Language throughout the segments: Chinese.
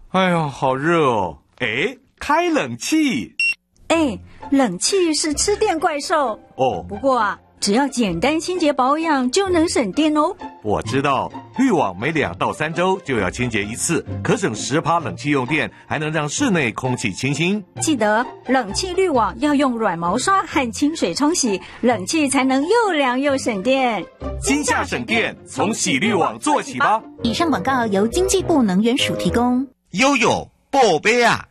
哎呀，好热哦！哎，开冷气。 冷气是吃电怪兽哦。 不过啊，只要简单清洁保养就能省电哦。 我知道，滤网每2到3周就要清洁一次，可省10%冷气用电，还能让室内空气清新。 记得冷气滤网要用软毛刷和清水冲洗，冷气才能又凉又省电。 今夏省电，从洗滤网做起吧。 以上广告由经济部能源署提供。 悠悠宝贝啊！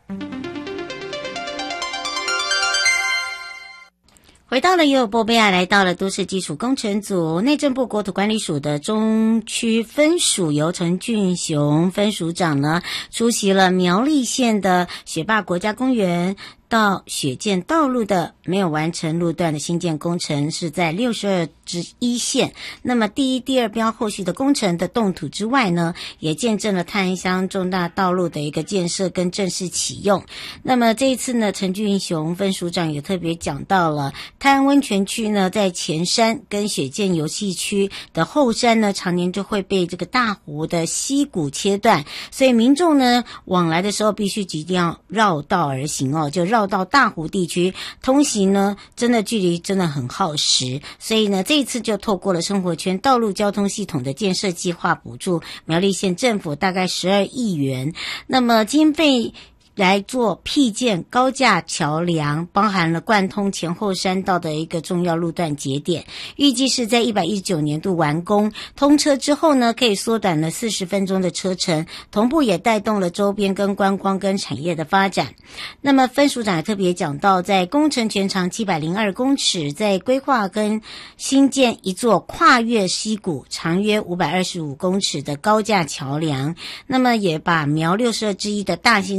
回到了悠悠波贝亚，来到了都市基础工程组，内政部国土管理署的中区分署由陈俊雄分署长呢出席了苗栗县的雪霸国家公园到雪见道路的没有完成路段的新建工程，是在62之1线。那么第一、第二标后续的工程的动土之外呢，也见证了泰安乡重大道路的一个建设跟正式启用。那么这一次呢，陈俊雄分署长也特别讲到了泰安温泉区呢，在前山跟雪见游戏区的后山呢，常年就会被这个大湖的溪谷切断，所以民众呢往来的时候必须一定要绕道而行哦，就绕到大湖地区通行呢，真的距离真的很耗时，所以呢，这一次就透过了生活圈道路交通系统的建设计划补助苗栗县政府大概12亿元，那么经费来做辟建高架桥梁，包含了贯通前后山道的一个重要路段节点，预计是在119年度完工，通车之后呢，可以缩短了40分钟的车程，同步也带动了周边跟观光跟产业的发展。那么分署长也特别讲到，在工程全长702公尺，在规划跟新建一座跨越溪谷长约525公尺的高架桥梁，那么也把苗62之1的大型